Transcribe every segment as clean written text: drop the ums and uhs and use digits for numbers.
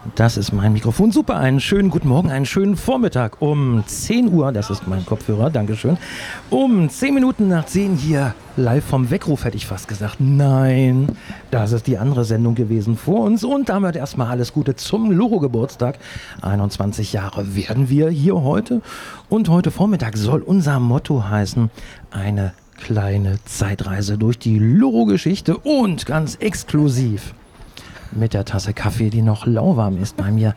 Das ist mein Mikrofon. Super, einen schönen guten Morgen, einen schönen Vormittag um 10 Uhr. Das ist mein Kopfhörer, Dankeschön. Um 10 Minuten nach 10 hier live vom Weckruf, hätte ich fast gesagt. Nein, das ist die andere Sendung gewesen vor uns. Und damit erstmal alles Gute zum Loro-Geburtstag. 21 Jahre werden wir hier heute. Und heute Vormittag soll unser Motto heißen, eine kleine Zeitreise durch die Loro-Geschichte und ganz exklusiv mit der Tasse Kaffee, die noch lauwarm ist bei mir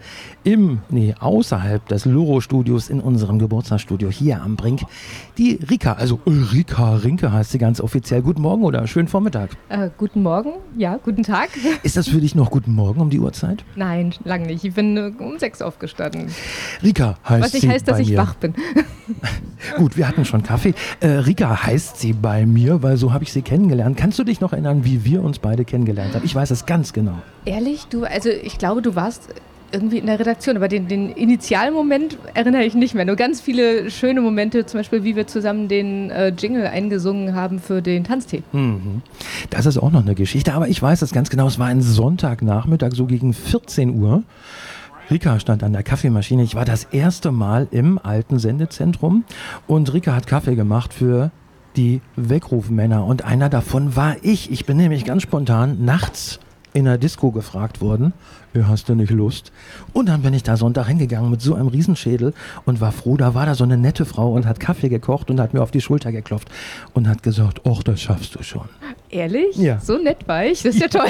außerhalb des Loro-Studios in unserem Geburtstagsstudio hier am Brink. Die Rika, also Ulrika Rinke heißt sie ganz offiziell. Guten Morgen oder schönen Vormittag? Guten Morgen, ja, guten Tag. Ist das für dich noch guten Morgen um die Uhrzeit? Nein, lang nicht. Ich bin um 6 aufgestanden. Rika heißt sie bei mir. Was nicht heißt, dass ich wach bin. Gut, wir hatten schon Kaffee. Rika heißt sie bei mir, weil so habe ich sie kennengelernt. Kannst du dich noch erinnern, wie wir uns beide kennengelernt haben? Ich weiß es ganz genau. Ehrlich? Ich glaube, du warst irgendwie in der Redaktion, aber den Initialmoment erinnere ich nicht mehr. Nur ganz viele schöne Momente, zum Beispiel, wie wir zusammen den Jingle eingesungen haben für den Tanztee. Mhm. Das ist auch noch eine Geschichte, aber ich weiß es ganz genau. Es war ein Sonntagnachmittag, so gegen 14 Uhr. Rika stand an der Kaffeemaschine. Ich war das erste Mal im alten Sendezentrum und Rika hat Kaffee gemacht für die Weckrufmänner und einer davon war ich. Ich bin nämlich ganz spontan nachts in der Disco gefragt worden, hast du nicht Lust? Und dann bin ich da Sonntag hingegangen mit so einem Riesenschädel und war froh, da war da so eine nette Frau und hat Kaffee gekocht und hat mir auf die Schulter geklopft und hat gesagt, ach, das schaffst du schon. Ehrlich? Ja. So nett war ich? Das ist ja toll.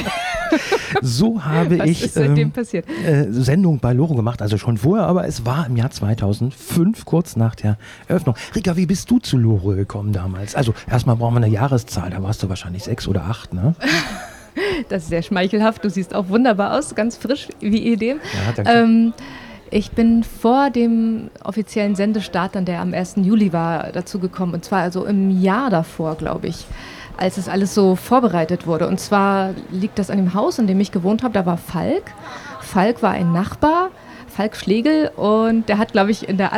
So habe Was ich ist seitdem passiert? Sendung bei Loro gemacht, also schon vorher, aber es war im Jahr 2005, kurz nach der Eröffnung. Rika, wie bist du zu Loro gekommen damals? Also erstmal brauchen wir eine Jahreszahl, da warst du wahrscheinlich 6 oder 8, ne? Das ist sehr schmeichelhaft. Du siehst auch wunderbar aus, ganz frisch wie Edem. Ja, danke. Ich bin vor dem offiziellen Sendestart, dann der am 1. Juli war, dazu gekommen. Und zwar also im Jahr davor, glaube ich, als es alles so vorbereitet wurde. Und zwar liegt das an dem Haus, in dem ich gewohnt habe. Da war Falk. Falk war ein Nachbar, Falk Schlegel, und der hat, glaube ich, in der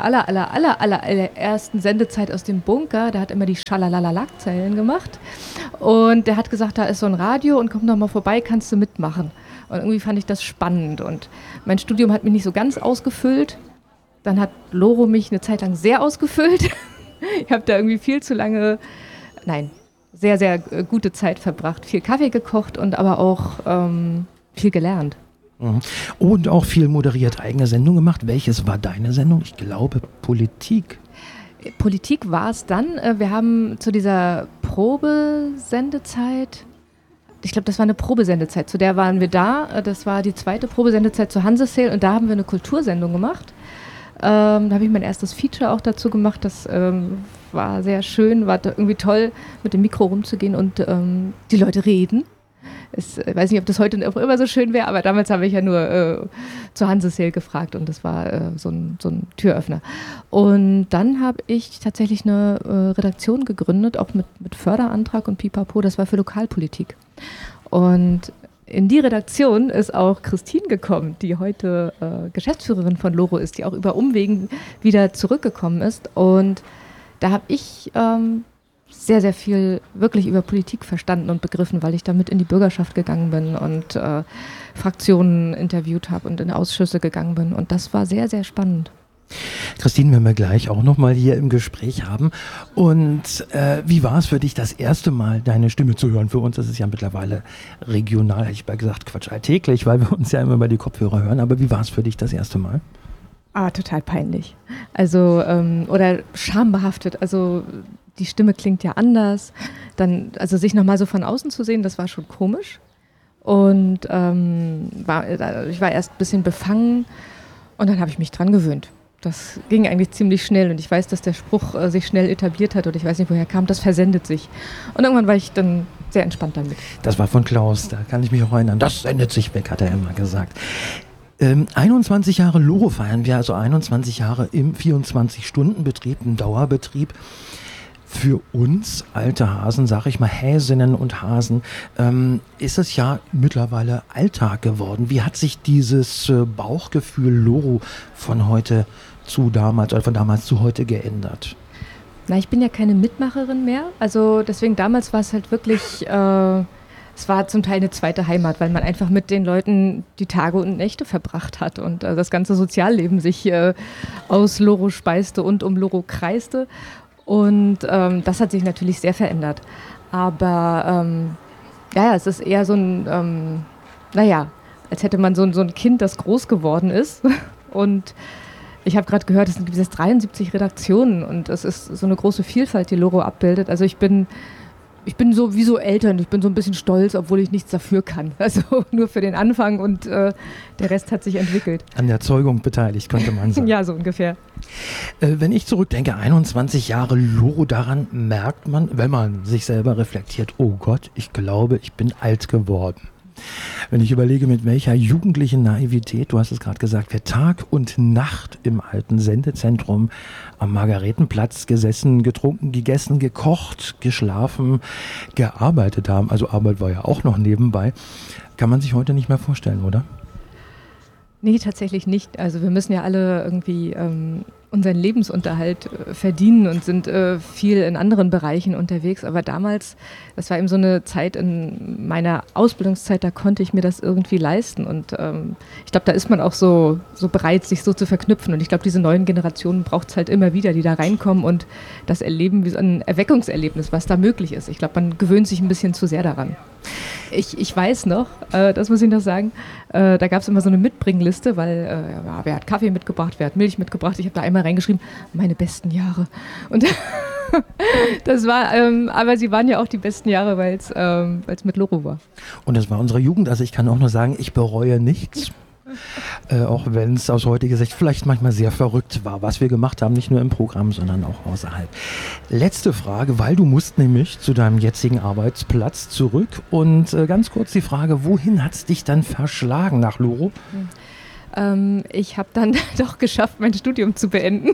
allerersten Sendezeit aus dem Bunker, der hat immer die Schalalalak-Zeilen gemacht. Und der hat gesagt, da ist so ein Radio und komm doch mal vorbei, kannst du mitmachen. Und irgendwie fand ich das spannend. Und mein Studium hat mich nicht so ganz ausgefüllt. Dann hat Loro mich eine Zeit lang sehr ausgefüllt. Ich habe da irgendwie viel zu lange, sehr, sehr gute Zeit verbracht. Viel Kaffee gekocht und aber auch viel gelernt. Und auch viel moderiert, eigene Sendung gemacht. Welches war deine Sendung? Ich glaube Politik. Politik war es dann. Wir haben zu dieser Probesendezeit, ich glaube, das war eine Probesendezeit, zu der waren wir da. Das war die zweite Probesendezeit zur Hansesale und da haben wir eine Kultursendung gemacht. Da habe ich mein erstes Feature auch dazu gemacht. Das war sehr schön, war irgendwie toll, mit dem Mikro rumzugehen und die Leute reden. Ich weiß nicht, ob das heute immer so schön wäre, aber damals habe ich ja nur zur Hansesale gefragt und das war so ein Türöffner. Und dann habe ich tatsächlich eine Redaktion gegründet, auch mit Förderantrag und Pipapo, das war für Lokalpolitik. Und in die Redaktion ist auch Christine gekommen, die heute Geschäftsführerin von Loro ist, die auch über Umwegen wieder zurückgekommen ist. Und da habe ich sehr, sehr viel wirklich über Politik verstanden und begriffen, weil ich damit in die Bürgerschaft gegangen bin und Fraktionen interviewt habe und in Ausschüsse gegangen bin. Und das war sehr, sehr spannend. Christine, werden wir gleich auch nochmal hier im Gespräch haben. Und wie war es für dich, das erste Mal deine Stimme zu hören? Für uns ist es ja mittlerweile regional, hätte ich mal gesagt, Quatsch, alltäglich, weil wir uns ja immer über die Kopfhörer hören. Aber wie war es für dich das erste Mal? Total peinlich. Also, oder schambehaftet. Also, die Stimme klingt ja anders. Dann, also sich nochmal so von außen zu sehen, das war schon komisch. Und ich war erst ein bisschen befangen und dann habe ich mich dran gewöhnt. Das ging eigentlich ziemlich schnell und ich weiß, dass der Spruch sich schnell etabliert hat oder ich weiß nicht, woher kam, das versendet sich. Und irgendwann war ich dann sehr entspannt damit. Das war von Klaus, da kann ich mich auch erinnern. Das sendet sich weg, hat er immer gesagt. 21 Jahre Loro feiern wir, also 21 Jahre im 24-Stunden-Betrieb, im Dauerbetrieb. Für uns alte Hasen, sag ich mal, Häsinnen und Hasen, ist es ja mittlerweile Alltag geworden. Wie hat sich dieses Bauchgefühl Loro von heute zu damals oder von damals zu heute geändert? Na, ich bin ja keine Mitmacherin mehr. Also deswegen damals war es halt wirklich, es war zum Teil eine zweite Heimat, weil man einfach mit den Leuten die Tage und Nächte verbracht hat und das ganze Sozialleben sich aus Loro speiste und um Loro kreiste. Und das hat sich natürlich sehr verändert. Aber es ist eher so ein, als hätte man so ein Kind, das groß geworden ist. Und ich habe gerade gehört, es gibt jetzt 73 Redaktionen und es ist so eine große Vielfalt, die Loro abbildet. Also ich bin so wie so Eltern, ich bin so ein bisschen stolz, obwohl ich nichts dafür kann. Also nur für den Anfang und der Rest hat sich entwickelt. An der Zeugung beteiligt, könnte man sagen. Ja, so ungefähr. Wenn ich zurückdenke, 21 Jahre Loro, daran merkt man, wenn man sich selber reflektiert, oh Gott, ich glaube, ich bin alt geworden. Wenn ich überlege, mit welcher jugendlichen Naivität, du hast es gerade gesagt, wir Tag und Nacht im alten Sendezentrum am Margaretenplatz gesessen, getrunken, gegessen, gekocht, geschlafen, gearbeitet haben. Also Arbeit war ja auch noch nebenbei. Kann man sich heute nicht mehr vorstellen, oder? Nee, tatsächlich nicht. Also wir müssen ja alle irgendwie unseren Lebensunterhalt verdienen und sind viel in anderen Bereichen unterwegs. Aber damals, das war eben so eine Zeit in meiner Ausbildungszeit, da konnte ich mir das irgendwie leisten. Und ich glaube, da ist man auch so bereit, sich so zu verknüpfen. Und ich glaube, diese neuen Generationen braucht es halt immer wieder, die da reinkommen und das erleben wie so ein Erweckungserlebnis, was da möglich ist. Ich glaube, man gewöhnt sich ein bisschen zu sehr daran. Ich weiß noch, das muss ich noch sagen, da gab es immer so eine Mitbringliste, weil wer hat Kaffee mitgebracht, wer hat Milch mitgebracht. Ich habe da einmal reingeschrieben, meine besten Jahre. Und das war, aber sie waren ja auch die besten Jahre, weil es mit Loro war. Und das war unsere Jugend, also ich kann auch nur sagen, ich bereue nichts. Auch wenn es aus heutiger Sicht vielleicht manchmal sehr verrückt war, was wir gemacht haben, nicht nur im Programm, sondern auch außerhalb. Letzte Frage, weil du musst nämlich zu deinem jetzigen Arbeitsplatz zurück und ganz kurz die Frage, wohin hat es dich dann verschlagen nach Loro? Ich habe dann doch geschafft, mein Studium zu beenden.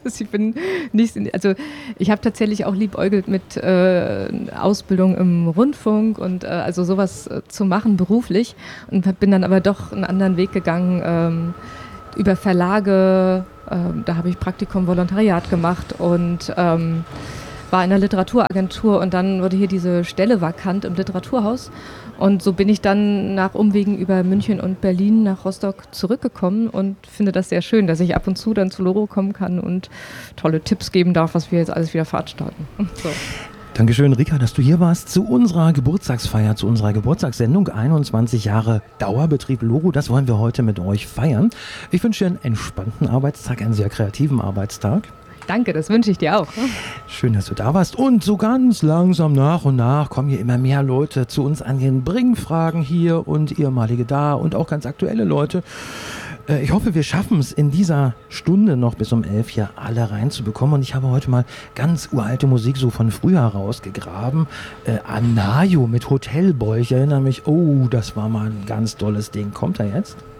Ich habe tatsächlich auch liebäugelt mit Ausbildung im Rundfunk und also sowas zu machen beruflich und bin dann aber doch einen anderen Weg gegangen über Verlage. Da habe ich Praktikum, Volontariat gemacht und war in der Literaturagentur und dann wurde hier diese Stelle vakant im Literaturhaus. Und so bin ich dann nach Umwegen über München und Berlin nach Rostock zurückgekommen und finde das sehr schön, dass ich ab und zu dann zu Loro kommen kann und tolle Tipps geben darf, was wir jetzt alles wieder veranstalten. So. Dankeschön, Rika, dass du hier warst zu unserer Geburtstagsfeier, zu unserer Geburtstagssendung. 21 Jahre Dauerbetrieb Loro, das wollen wir heute mit euch feiern. Ich wünsche dir einen entspannten Arbeitstag, einen sehr kreativen Arbeitstag. Danke, das wünsche ich dir auch. Schön, dass du da warst. Und so ganz langsam nach und nach kommen hier immer mehr Leute zu uns an den Bringfragen hier und ehemalige da und auch ganz aktuelle Leute. Ich hoffe, wir schaffen es in dieser Stunde noch bis um 11 hier alle reinzubekommen. Und ich habe heute mal ganz uralte Musik so von früher rausgegraben. Anayo mit Hotelboy. Ich erinnere mich, oh, das war mal ein ganz tolles Ding. Kommt er jetzt?